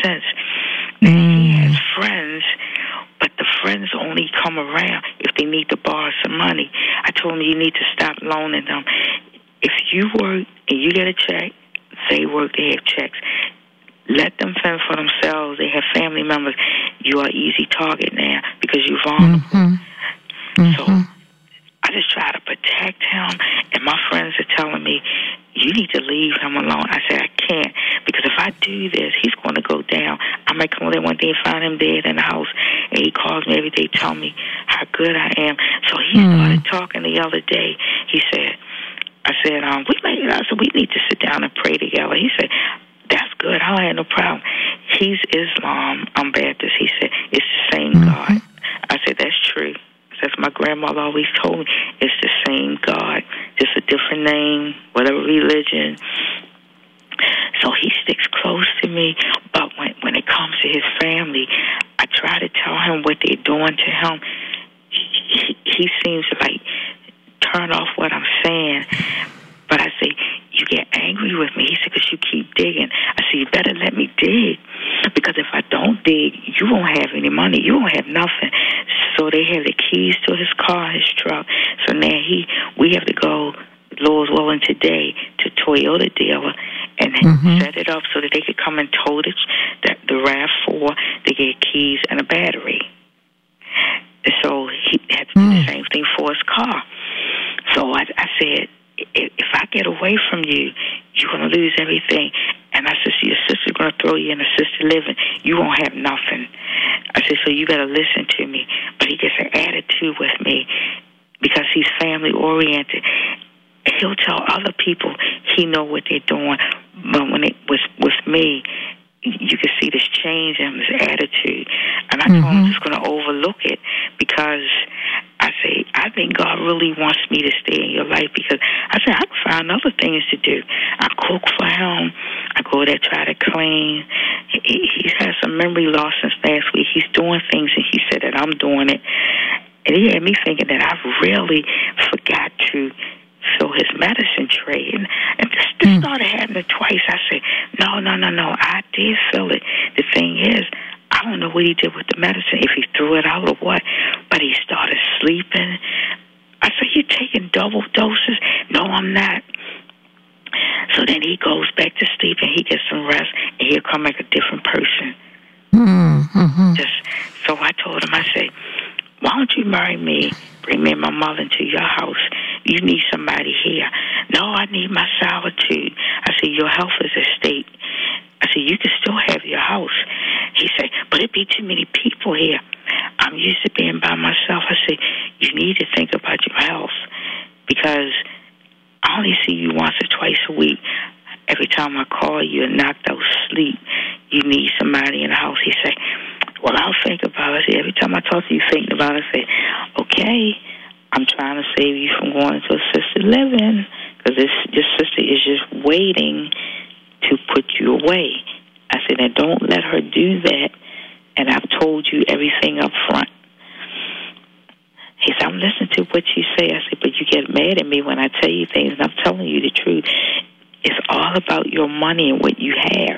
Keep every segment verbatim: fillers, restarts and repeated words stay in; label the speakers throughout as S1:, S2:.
S1: sense. And mm. he has friends, but the friends only come around if they need to borrow some money. I told him you need to stop loaning them. If you work and you get a check, they work, they have checks. Let them fend for themselves. They have family members. You are easy target now because you're vulnerable. Mm-hmm. Mm-hmm. So I just try to protect him, and my friends are telling me, you need to leave him alone. I said, I can't, because if I do this, he's going to go down. I might come there one day and find him dead in the house, and he calls me every day, telling me how good I am. So he mm. started talking the other day. He said, I said, um, we may, I said, we need to sit down and pray together. He said, that's good. I had no problem. He's Islam. I'm Baptist. He said, it's the same mm-hmm. God. I said, that's true. That's my grandmother always told me. It's the same God, just a different name, whatever religion. So he sticks close to me. But when when it comes to his family, I try to tell him what they're doing to him. He, he seems to like turn off what I'm saying. But I say, you get angry with me. He said, because you keep digging. I said, you better let me dig. Because if I don't dig, you won't have any money. You won't have nothing. So they have the keys to his car, his truck. So now he, we have to go, Lord's willing, today to Toyota dealer and mm-hmm. set it up so that they could come and tow the, the, the RAV four to get keys and a battery. And so he had to do mm. the same thing for his car. So I, I said, if I get away from you, you're going to lose everything. And I said, so your sister's going to throw you in assisted living. You won't have nothing. I said, so you better listen to me. But he gets an attitude with me because he's family-oriented. He'll tell other people he know what they're doing. But when it was with me, you can see this change in his attitude. And I mm-hmm. told him I'm just going to overlook it because I say, I think God really wants me to stay in your life because I said, I can find other things to do. I cook for him. I go there, try to clean. He, he's had some memory loss since last week. He's doing things, and he said that I'm doing it. And he had me thinking that I really forgot to fill his medicine tray. And, and this, this mm. started happening twice. I said, no, no, no, no, I did fill it. The thing is, I don't know what he did with the medicine, if he threw it out or what, but he started sleeping. I said, you taking double doses? No, I'm not. So then he goes back to sleep and he gets some rest and he'll come like a different person. Mm-hmm. Just, so I told him, I said, why don't you marry me, bring me and my mother into your house? You need somebody here. No, I need my solitude. I said, your health is at stake. I said, you can still have your house. He said, but it'd be too many people here. I'm used to being by myself. I said, you need to think about your health because I only see you once or twice a week. Every time I call you and knocked out sleep, you need somebody in the house. He said, well, I'll think about it. I said, every time I talk to you, thinking about it, I say, okay, I'm trying to save you from going into assisted living because this your sister is just waiting to put you away. I said, now don't let her do that, and I've told you everything up front. He said, I'm listening to what you say. I said, but you get mad at me when I tell you things, and I'm telling you the truth. It's all about your money and what you have.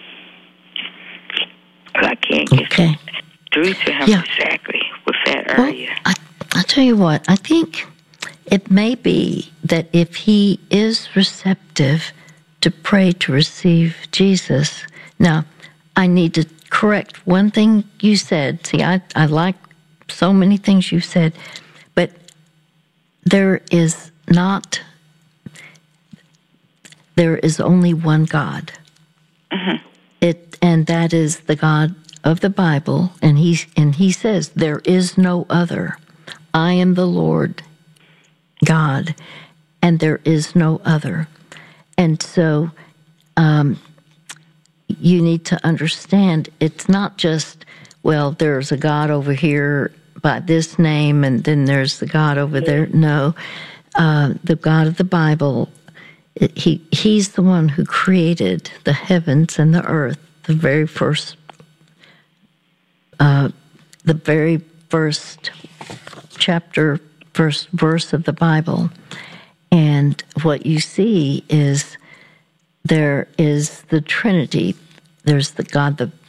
S1: I can't get
S2: okay.
S1: through to him yeah. exactly with that
S2: well,
S1: area.
S2: I, I'll tell you what, I think it may be that if he is receptive to pray to receive Jesus. Now, I need to correct one thing you said. See, I, I like so many things you said, but there is not, there is only one God. Mm-hmm. It, and that is the God of the Bible, and he, and he says, there is no other. I am the Lord God, and there is no other. And so um, you need to understand it's not just, well, there's a God over here by this name, and then there's the God over there. No, uh, the God of the Bible, it, he he's the one who created the heavens and the earth, the very first, uh, the very first chapter, first verse of the Bible. And what you see is there is the Trinity. There's the God, the